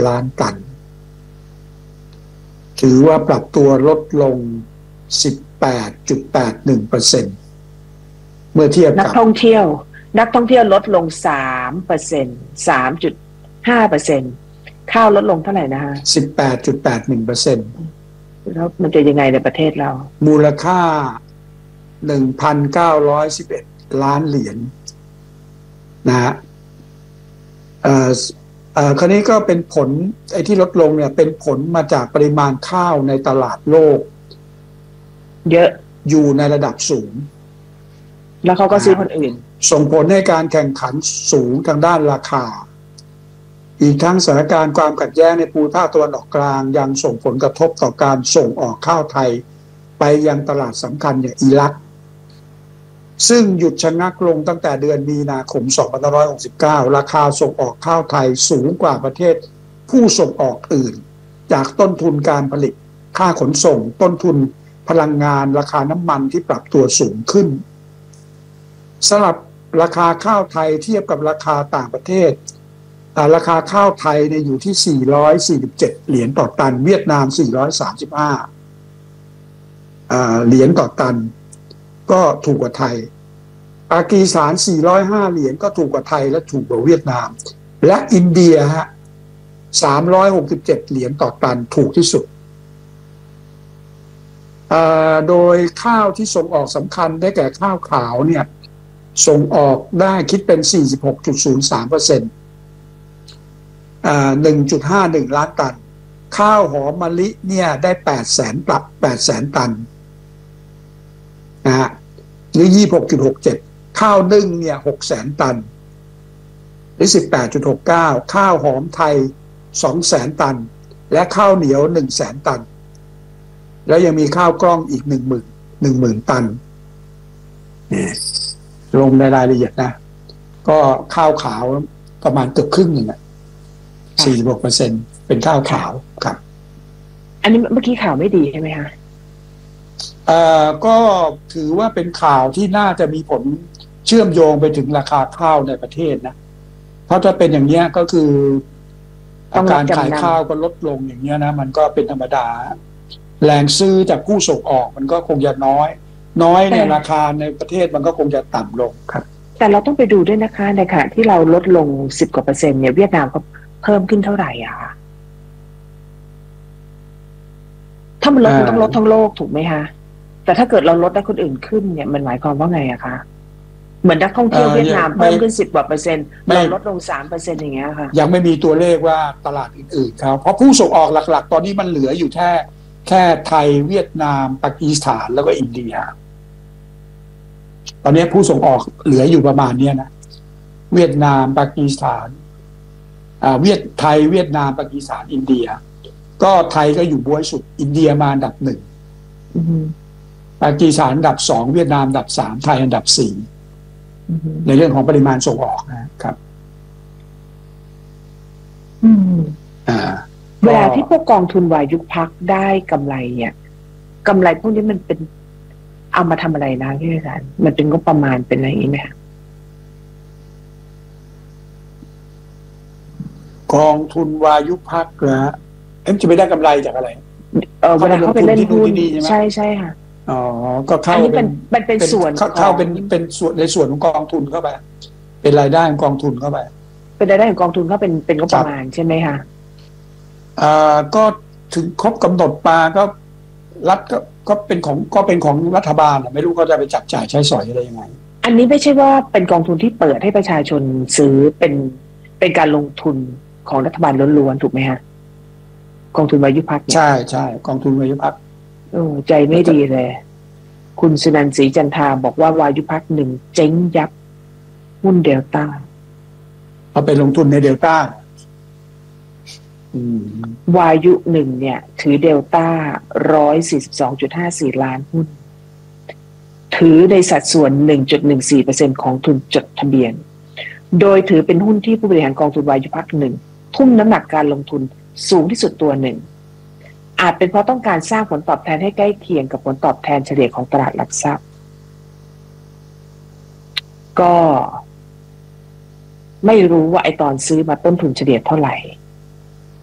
ล้านตันถือว่าปรับตัวลดลง 18.81% เมื่อเทียบกับนักท่องเที่ยวลดลง 3% 3.5%ข้าวลดลงเท่าไหร่นะฮะ 18.81% แล้วมันจะยังไงในประเทศเรามูลค่า 1,911 ล้านเหรียญนะฮะคราวนี้ก็เป็นผลไอ้ที่ลดลงเนี่ยเป็นผลมาจากปริมาณข้าวในตลาดโลกเยอะอยู่ในระดับสูงแล้วเขาก็ซื้อคนอื่นส่งผลให้การแข่งขันสูงทางด้านราคาอีกทั้งสถานการณ์ความขัดแย้งในภูมิภาคตะวันออกกลางยังส่งผลกระทบต่อการส่งออกข้าวไทยไปยังตลาดสำคัญอย่างอิรักซึ่งหยุดชะงักลงตั้งแต่เดือนมีนาคม 2569 ราคาส่งออกข้าวไทยสูงกว่าประเทศผู้ส่งออกอื่นจากต้นทุนการผลิตค่าขนส่งต้นทุนพลังงานราคาน้ำมันที่ปรับตัวสูงขึ้นสำหรับราคาข้าวไทยเทียบกับราคาต่างประเทศราคาข้าวไทยเนี่ยอยู่ที่447เหรียญต่อตันเวียดนาม435เหรียญต่อตันก็ถูกกว่าไทยปากีสถาน405เหรียญก็ถูกกว่าไทยและถูกกว่าเวียดนามและอินเดียฮะ367เหรียญต่อตันถูกที่สุดโดยข้าวที่ส่งออกสำคัญได้แก่ข้าวขาวเนี่ยส่งออกได้คิดเป็น 46.03% 1.51 ล้านตันข้าวหอมมะลิเนี่ยได้800,000 ตันนะฮะหรือ 26.67 ข้าวนึ่งเนี่ย600,000 ตันหรือ 18.69 ข้าวหอมไทย200,000 ตันและข้าวเหนียว100,000 ตันแล้วยังมีข้าวกล้องอีก10,000 ตันลงในรายละเอียดนะก็ข้าวขาวประมาณเกือบครึ่งหนึ่ง46% เป็นข้าวขาวครับอันนี้เมื่อกี้ข่าวไม่ดีใช่ไหมคะก็ถือว่าเป็นข่าวที่น่าจะมีผลเชื่อมโยงไปถึงราคาข้าวในประเทศนะเพราะถ้าเป็นอย่างนี้ก็คือการขายข้าวก็ลดลงอย่างนี้นะมันก็เป็นธรรมดาแรงซื้อจากผู้ส่งออกมันก็คงจะน้อยเนี่ยราคาในประเทศมันก็คงจะต่ำลงครับแต่เราต้องไปดูด้วยนะคะในขณะที่เราลดลง10 กว่าเปอร์เซ็นต์เนี่ยเวียดนามก็เพิ่มขึ้นเท่าไหร่อะคะถ้ามันลดมันต้องลดทั้งโลกถูกไหมคะแต่ถ้าเกิดเราลดได้คนอื่นขึ้นเนี่ยมันหมายความว่าไงอะคะเหมือนนักท่องเที่ยวเวียดนามเพิ่มขึ้น10 กว่าเปอร์เซ็นต์เราลดลง3%อย่างเงี้ยค่ะยังไม่มีตัวเลขว่าตลาดอื่นๆครับเพราะผู้ส่งออกหลักๆตอนนี้มันเหลืออยู่แค่ไทยเวียดนามปากีสถานแล้วก็อินเดียตอนนี้ผู้ส่งออกเหลืออยู่ประมาณนี้นะเวียดนามปากีสถานไทยเวียดนามปากีสถานอินเดียก็ไทยก็อยู่บวยสุดอินเดียมาอันดับ1ปากีสถานอันดับ2เวียดนามอันดับ3ไทยอันดับ4ในเรื่องของปริมาณส่งออกนะครับเวลาที่พวกกองทุนวายุพักได้กำไรเนี่ยกำไรพวกนี้มันเป็นเอามาทำอะไรนะพี่อาจารย์มันเป็นงบประมาณเป็นอะไรอย่างนี้ไหมคะกองทุนวายุพักนะจะไปได้กำไรจากอะไรเวลาเขาไปเล่นหุ้นใช่ค่ะอ๋อก็เข้าเป็นส่วนเข้าเป็นส่วนในส่วนของกองทุนเข้าไปเป็นรายได้ของกองทุนเข้าไปเป็นรายได้ของกองทุนเขาเป็นงบประมาณใช่ไหมคะก็ถึงครบกำหนดมาก็รัฐก็เป็นของรัฐบาลไม่รู้เขาจะไปจับจ่ายใช้สอยอะไรยังไงอันนี้ไม่ใช่ว่าเป็นกองทุนที่เปิดให้ประชาชนซื้อเป็นการลงทุนของรัฐบาลล้วนๆถูกไหมฮะกองทุนวายุพักใช่กองทุนวายุพักใจไม่ดีเลยคุณสุนันท์ศรีจันทาบอกว่าวายุพัก1เจ๊งยับหุ้นเดลต้าเอาไปลงทุนในเดลต้าวายุ1เนี่ยถือเดลต้า 142.54 ล้านหุ้นถือในสัดส่วน 1.14% ของทุนจดทะเบียนโดยถือเป็นหุ้นที่ผู้บริหารกองทุนวายุพัก1ทุ่มน้ำหนักการลงทุนสูงที่สุดตัวหนึ่งอาจเป็นเพราะต้องการสร้างผลตอบแทนให้ใกล้เคียงกับผลตอบแทนเฉลี่ยของตลาดหลักทรัพย์ก็ไม่รู้ว่าไอ้ตอนซื้อมาต้นทุนเฉลี่ยเท่าไหร่